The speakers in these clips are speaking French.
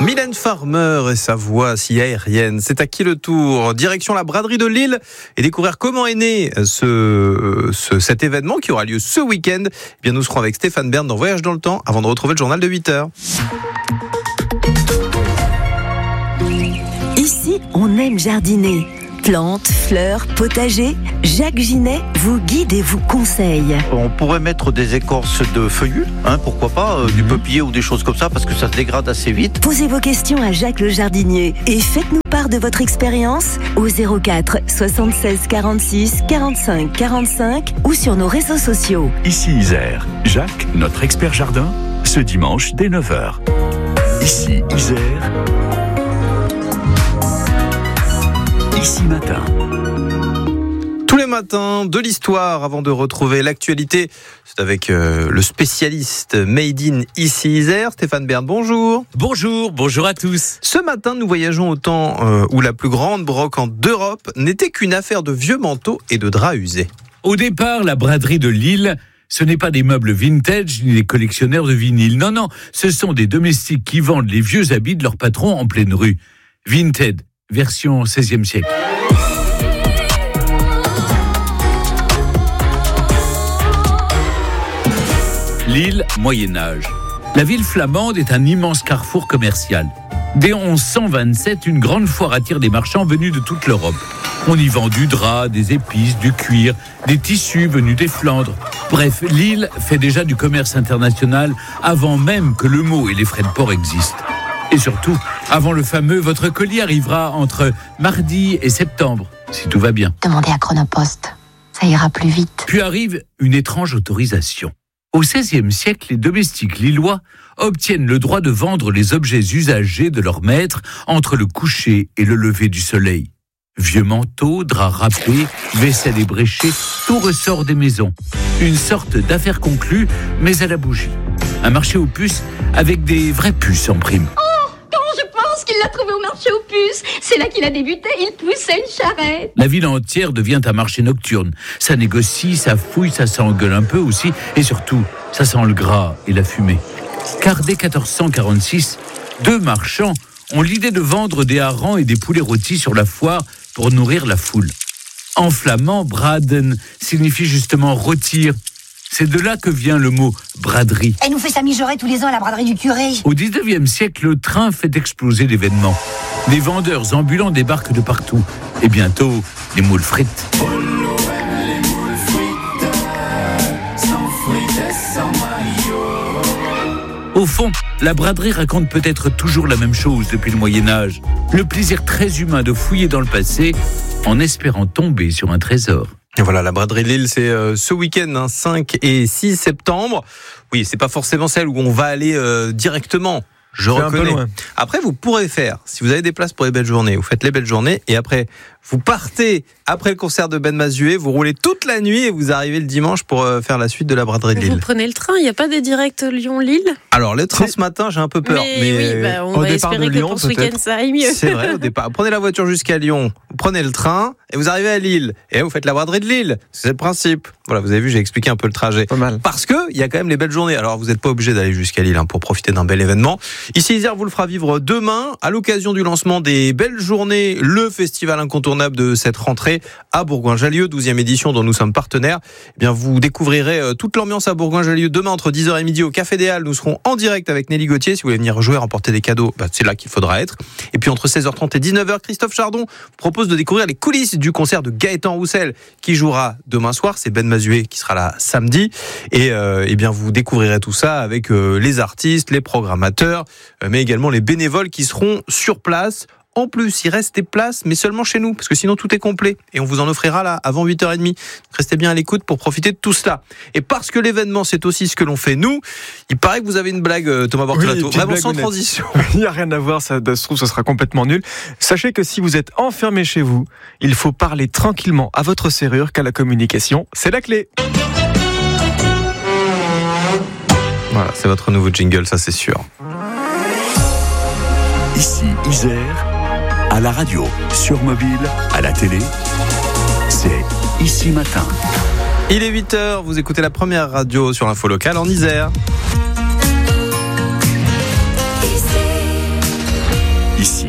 Mylène Farmer et sa voix si aérienne. C'est à qui le tour ? Direction la braderie de Lille et découvrir comment est né cet événement qui aura lieu ce week-end. Eh bien, nous serons avec Stéphane Bern dans Voyage dans le temps avant de retrouver le journal de 8h. Ici, on aime jardiner. Plantes, fleurs, potagers, Jacques Ginet vous guide et vous conseille. On pourrait mettre des écorces de feuillus, pourquoi pas, du peuplier ou des choses comme ça, parce que ça se dégrade assez vite. Posez vos questions à Jacques le jardinier et faites-nous part de votre expérience au 04 76 46 45 45 ou sur nos réseaux sociaux. Ici Isère, Jacques, notre expert jardin, ce dimanche dès 9h. Ici Isère, Ici Matin. Tous les matins, de l'histoire avant de retrouver l'actualité. C'est avec le spécialiste Made in Ici Isère, Stéphane Bern. Bonjour. Bonjour à tous. Ce matin, nous voyageons au temps où la plus grande brocante d'Europe n'était qu'une affaire de vieux manteaux et de draps usés. Au départ, la braderie de Lille, ce n'est pas des meubles vintage ni des collectionneurs de vinyle. Non, ce sont des domestiques qui vendent les vieux habits de leur patron en pleine rue. Vinted, version 16e siècle. Lille, Moyen-Âge. La ville flamande est un immense carrefour commercial. Dès 1127, une grande foire attire des marchands venus de toute l'Europe. On y vend du drap, des épices, du cuir, des tissus venus des Flandres. Bref, Lille fait déjà du commerce international avant même que le mot et les frais de port existent. Et surtout, avant le fameux « votre colis arrivera entre mardi et septembre », si tout va bien. Demandez à Chronopost, ça ira plus vite. Puis arrive une étrange autorisation. Au XVIe siècle, les domestiques lillois obtiennent le droit de vendre les objets usagés de leur maître entre le coucher et le lever du soleil. Vieux manteaux, draps râpés, vaisselle ébréchée, tout ressort des maisons. Une sorte d'affaire conclue, mais à la bougie. Un marché aux puces avec des vraies puces en prime. Qu'il l'a trouvé au marché aux puces. C'est là qu'il a débuté, il poussait une charrette. La ville entière devient un marché nocturne. Ça négocie, ça fouille, ça s'engueule un peu aussi. Et surtout, ça sent le gras et la fumée. Car dès 1446, deux marchands ont l'idée de vendre des harengs et des poulets rôtis sur la foire pour nourrir la foule. En flamand, braden signifie justement rôtir. C'est de là que vient le mot braderie. Elle nous fait sa mijaurée tous les ans à la braderie du curé. Au 19e siècle, le train fait exploser l'événement. Les vendeurs ambulants débarquent de partout. Et bientôt, les moules frites. Au fond, la braderie raconte peut-être toujours la même chose depuis le Moyen-Âge. Le plaisir très humain de fouiller dans le passé en espérant tomber sur un trésor. Et voilà, la braderie de Lille, c'est ce week-end, 5 et 6 septembre. Oui, c'est pas forcément celle où on va aller directement. Je reconnais. Après, vous pourrez faire, si vous avez des places pour les belles journées, vous faites les belles journées et après, vous partez après le concert de Ben Mazué, vous roulez toute la nuit et vous arrivez le dimanche pour faire la suite de la braderie de Lille. Vous prenez le train, il n'y a pas des directs Lyon-Lille ? Alors, le train ce matin, j'ai un peu peur. Mais on va espérer que pour ce week-end, ça aille mieux. C'est vrai, au départ. Prenez la voiture jusqu'à Lyon, vous prenez le train et vous arrivez à Lille. Et là, vous faites la braderie de Lille. C'est le principe. Voilà, vous avez vu, j'ai expliqué un peu le trajet. Pas mal. Parce qu'il y a quand même les belles journées. Alors, vous n'êtes pas obligé d'aller jusqu'à Lille pour profiter d'un bel événement. Ici, Isère vous le fera vivre demain à l'occasion du lancement des belles journées, le festival incontournable de cette rentrée à Bourgoin-Jallieu, 12e édition dont nous sommes partenaires. Eh bien, vous découvrirez toute l'ambiance à Bourgoin-Jallieu demain entre 10h et midi au Café des Halles. Nous serons en direct avec Nelly Gauthier. Si vous voulez venir jouer, remporter des cadeaux, c'est là qu'il faudra être. Et puis entre 16h30 et 19h, Christophe Chardon vous propose de découvrir les coulisses du concert de Gaëtan Roussel qui jouera demain soir. C'est Ben Mazué qui sera là samedi. Et bien, vous découvrirez tout ça avec les artistes, les programmateurs, mais également les bénévoles qui seront sur place. En plus, il reste des places, mais seulement chez nous, parce que sinon tout est complet. Et on vous en offrira là avant 8h30. Donc restez bien à l'écoute pour profiter de tout cela. Et parce que l'événement, c'est aussi ce que l'on fait nous, il paraît que vous avez une blague, Thomas Bortolato, vraiment sans transition. Il n'y a rien à voir, ça se trouve, ce sera complètement nul. Sachez que si vous êtes enfermé chez vous, il faut parler tranquillement à votre serrure, car la communication, c'est la clé. Voilà, c'est votre nouveau jingle, ça c'est sûr. Ici Isère, à la radio, sur mobile, à la télé, c'est Ici Matin. Il est 8h, vous écoutez la première radio sur l'info locale en Isère.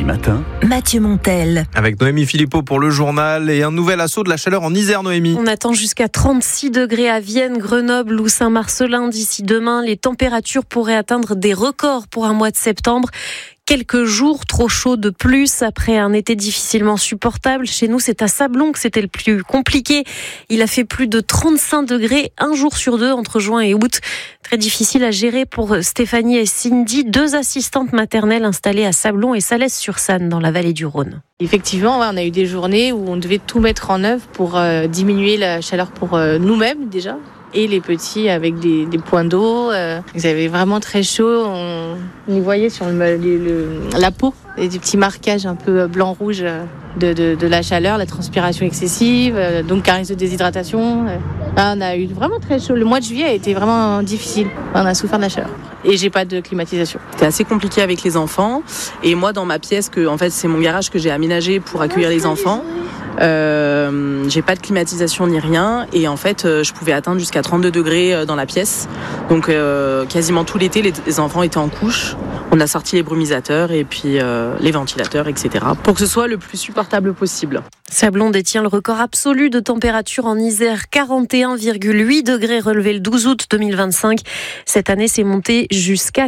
matin, Mathieu Montel. Avec Noémie Philippot pour le journal et un nouvel assaut de la chaleur en Isère, Noémie. On attend jusqu'à 36 degrés à Vienne, Grenoble ou Saint-Marcelin d'ici demain. Les températures pourraient atteindre des records pour un mois de septembre. Quelques jours trop chauds de plus après un été difficilement supportable. Chez nous, c'est à Sablon que c'était le plus compliqué. Il a fait plus de 35 degrés un jour sur deux entre juin et août. Très difficile à gérer pour Stéphanie et Cindy, 2 assistantes maternelles installées à Sablon et Salès-sur-Sanne dans la vallée du Rhône. Effectivement, on a eu des journées où on devait tout mettre en œuvre pour diminuer la chaleur pour nous-mêmes déjà. Et les petits avec des points d'eau. Ils avaient vraiment très chaud. On y voyait sur la peau des petits marquages un peu blanc-rouge de la chaleur, la transpiration excessive, donc risque de déshydratation. On a eu vraiment très chaud. Le mois de juillet a été vraiment difficile. On a souffert de la chaleur. Et j'ai pas de climatisation. C'était assez compliqué avec les enfants. Et moi, dans ma pièce, c'est mon garage que j'ai aménagé pour accueillir les enfants. J'ai pas de climatisation ni rien. Et en fait, je pouvais atteindre jusqu'à 32 degrés dans la pièce. Donc, quasiment tout l'été, les enfants étaient en couche. On a sorti les brumisateurs et puis les ventilateurs, etc. pour que ce soit le plus supportable possible. Sablon détient le record absolu de température en Isère, 41,8 degrés relevé le 12 août 2025. Cette année, c'est monté jusqu'à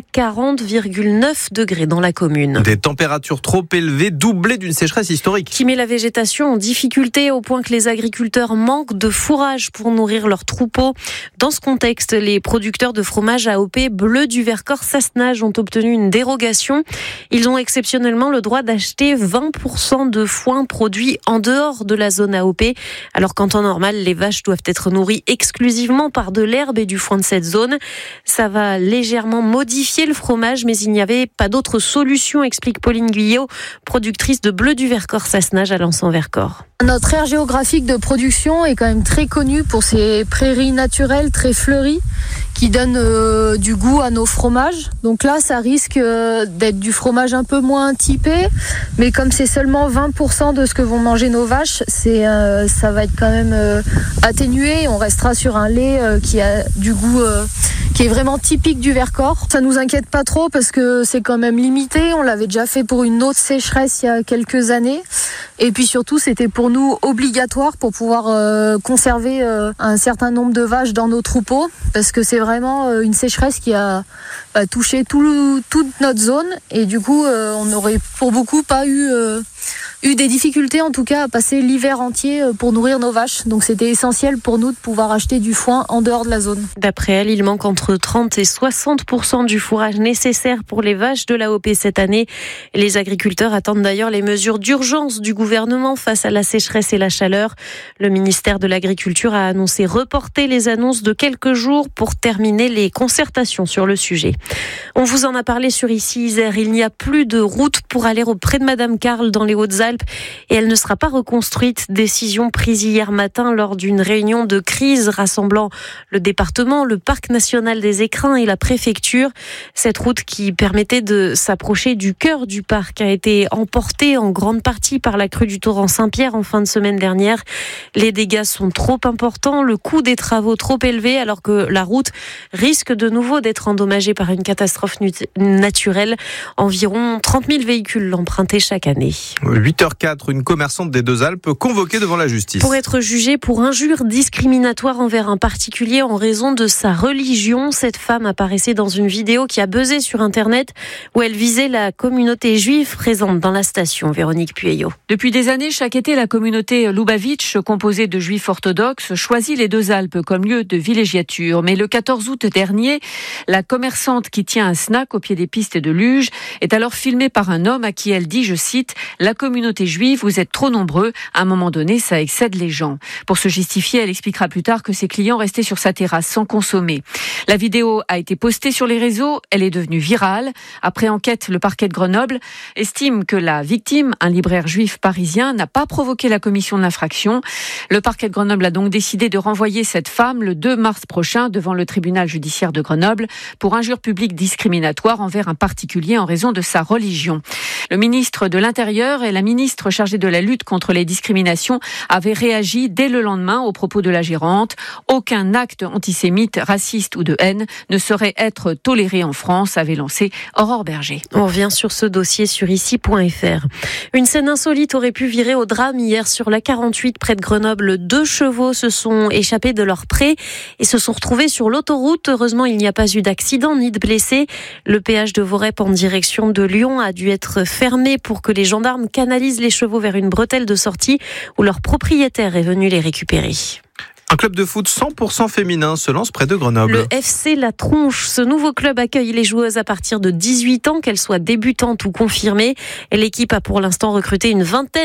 40,9 degrés dans la commune. Des températures trop élevées, doublées d'une sécheresse historique. Qui met la végétation en difficulté au point que les agriculteurs manquent de fourrage pour nourrir leurs troupeaux. Dans ce contexte, les producteurs de fromage AOP Bleu du Vercors Sassenage ont obtenu une dérogation. Ils ont exceptionnellement le droit d'acheter 20% de foin produit en dehors de la zone AOP, alors qu'en temps normal, les vaches doivent être nourries exclusivement par de l'herbe et du foin de cette zone. Ça va légèrement modifier le fromage, mais il n'y avait pas d'autre solution, explique Pauline Guyot, productrice de Bleu du Vercors Sassenage à Lens-en-Vercors. Notre aire géographique de production est quand même très connue pour ses prairies naturelles très fleuries qui donnent du goût à nos fromages. Donc là, ça risque d'être du fromage un peu moins typé, mais comme c'est seulement 20% de ce que vont manger nos vaches, ça va être quand même atténué. On restera sur un lait qui a du goût qui est vraiment typique du Vercors. Ça nous inquiète pas trop parce que c'est quand même limité. On l'avait déjà fait pour une autre sécheresse il y a quelques années. Et puis surtout, c'était pour nous obligatoire pour pouvoir conserver un certain nombre de vaches dans nos troupeaux, parce que c'est vraiment une sécheresse qui a touché toute notre zone. Et du coup, on n'aurait pour beaucoup pas eu des difficultés, en tout cas, à passer l'hiver entier pour nourrir nos vaches. Donc c'était essentiel pour nous de pouvoir acheter du foin en dehors de la zone. D'après elle, il manque entre 30 et 60% du fourrage nécessaire pour les vaches de l'AOP cette année. Les agriculteurs attendent d'ailleurs les mesures d'urgence du gouvernement face à la sécheresse et la chaleur. Le ministère de l'Agriculture a annoncé reporter les annonces de quelques jours pour terminer les concertations sur le sujet. On vous en a parlé sur Ici Isère. Il n'y a plus de route pour aller auprès de Madame Carle dans les Hautes-Alpes et elle ne sera pas reconstruite. Décision prise hier matin lors d'une réunion de crise rassemblant le département, le parc national des Écrins et la préfecture. Cette route qui permettait de s'approcher du cœur du parc a été emportée en grande partie par la crue du torrent Saint-Pierre en fin de semaine dernière. Les dégâts sont trop importants, le coût des travaux trop élevé, alors que la route risque de nouveau d'être endommagée par une catastrophe naturelle. Environ 30 000 véhicules l'empruntaient chaque année. 8h04, une commerçante des Deux-Alpes convoquée devant la justice. Pour être jugée pour injure discriminatoire envers un particulier en raison de sa religion, cette femme apparaissait dans une vidéo qui a buzzé sur Internet où elle visait la communauté juive présente dans la station. Véronique Pueyo. Depuis des années, chaque été, la communauté Lubavitch, composée de juifs orthodoxes, choisit les Deux-Alpes comme lieu de villégiature. Mais le 14 août dernier, la commerçante qui tient un snack au pied des pistes de luge est alors filmée par un homme à qui elle dit, je cite, « La communauté juive, vous êtes trop nombreux, à un moment donné, ça excède les gens ». Pour se justifier, elle expliquera plus tard que ses clients restaient sur sa terrasse sans consommer. La vidéo a été postée sur les réseaux, elle est devenue virale. Après enquête, le parquet de Grenoble estime que la victime, un libraire juif parisien, n'a pas provoqué la commission de l'infraction. Le parquet de Grenoble a donc décidé de renvoyer cette femme le 2 mars prochain devant le tribunal judiciaire de Grenoble pour injure publique discriminatoire envers un particulier en raison de sa religion. Le ministre de l'Intérieur et la ministre chargée de la lutte contre les discriminations avaient réagi dès le lendemain aux propos de la gérante. Aucun acte antisémite, raciste ou de haine ne saurait être toléré en France, avait lancé Aurore Berger. On revient sur ce dossier sur ici.fr. Une scène insolite aurait pu virer au drame hier sur la 48 près de Grenoble. 2 chevaux se sont échappés de leur pré et se sont retrouvés sur l'autoroute. Heureusement, il n'y a pas eu d'accident ni de blessés. Le péage de Vorep en direction de Lyon a dû être fermé pour que les gendarmes canalisent les chevaux vers une bretelle de sortie où leur propriétaire est venu les récupérer. Un club de foot 100% féminin se lance près de Grenoble. Le FC La Tronche, ce nouveau club accueille les joueuses à partir de 18 ans, qu'elles soient débutantes ou confirmées. L'équipe a pour l'instant recruté une vingtaine